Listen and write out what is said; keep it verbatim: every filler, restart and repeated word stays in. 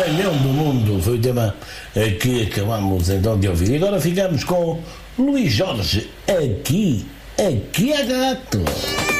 melhor do mundo foi o tema que acabamos então de ouvir. E agora ficamos com Luís Jorge, aqui, aqui é gato.